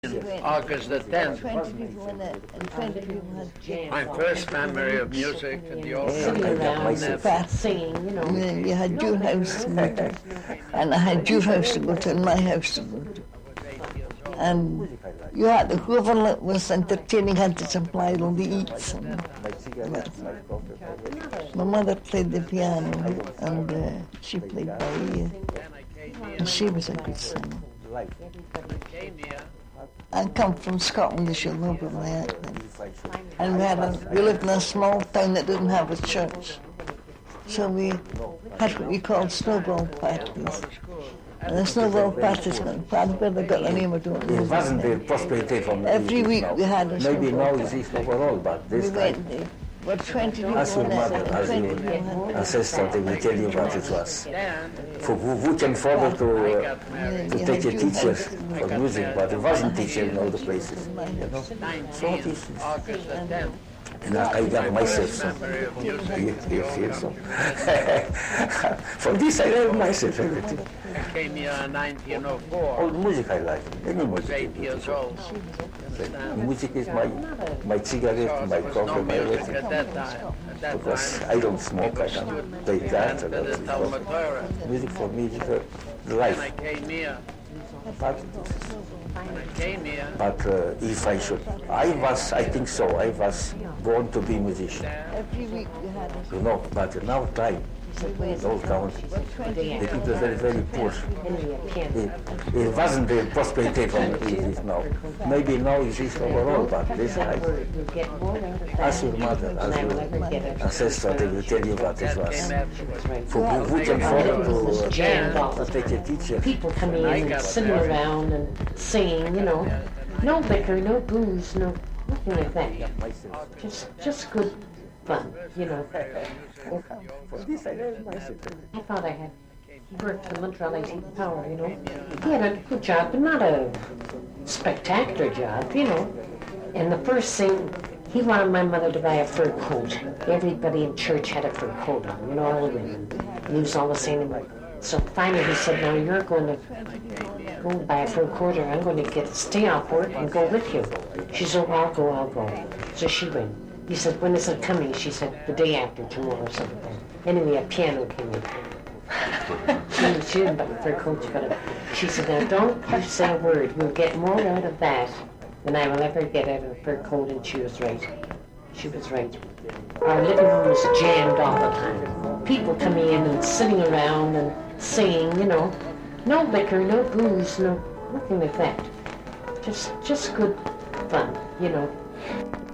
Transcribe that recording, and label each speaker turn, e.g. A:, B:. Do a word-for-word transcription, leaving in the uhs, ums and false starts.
A: August the tenth.
B: twenty people in it, and twenty people had jam.
A: My first memory of music in the old
B: Sitting
A: country.
B: around
A: Never.
B: singing, you know. And then you had your house to go to, and I had your house to go to, and my house to go to. And you had the whoever was entertaining had to supply all the eats. And, well, my mother played the piano, and uh, she played by ear, and she was a good singer. I come from Scotland, you should know by my accent. And we, had a, we lived in a small town that didn't have a church. So we had what we called snowball parties. And the snowball parties, where they got the name, I don't know.
C: It wasn't the prosperity from
B: Every week
C: now.
B: we had a
C: Maybe
B: snowball
C: now it is overall, but this
B: we
C: time,
B: went, well, twenty people
C: as your
B: in it,
C: mother,
B: and
C: as
B: twenty
C: your
B: people had
C: ancestor, they will tell you what it was. For who, who can forward to, uh, to take a teacher for music, but it wasn't teacher in all the places. You know? So it is.
A: August the tenth.
C: And I, I got myself some. You, you feel so? For this I learned myself everything.
A: I came here in nineteen oh four.
C: All music I like. Any
A: I was
C: music.
A: eight years old.
C: Music is my my cigarette, my
A: No
C: coffee, my
A: music
C: everything.
A: at that time. At that
C: Because
A: time,
C: I don't smoke, I don't play that. I
A: to the
C: don't
A: Talmud
C: smoke.
A: Torah.
C: Music for me is uh,
A: When I
C: life.
A: came here,
C: But,
A: when I came here,
C: but uh, if I should, I was, I think so, I was born to be musician,
B: every week we had a
C: you know, but now time, in old country, the people are very, very poor. It, it wasn't the prosperity from it is now. Maybe now it is overall, but this time, ask your mother, ask your ancestor, they will tell you what it was. For who, who can afford to,
D: jammed
C: uh,
D: all
C: to
D: the
C: take a teacher?
D: people coming in and sitting around and singing, you know. No liquor, no booze, no nothing like that. Just just good fun, you know.
C: For this I learned myself.
D: I thought I had worked for Montreal I T Power, you know. He had a good job, but not a spectacular job, you know. And the first thing, he wanted my mother to buy a fur coat. Everybody in church had a fur coat on, you know, all the women. And he was always saying, so finally he said, now you're going to go buy a fur coat, or I'm going to get stay off work and go with you. She said, oh, I'll go, I'll go. So she went. He said, when is it coming? She said, the day after tomorrow or something. Anyway, a piano came in. she, she didn't buy a fur coat, she got a, she said, now don't you say a word. We'll get more out of that than I will ever get out of a fur coat. And she was right. She was right. Our living room was jammed all the time. People coming in and sitting around and singing, you know. No liquor, no booze, no nothing like that. Just just good fun, you know.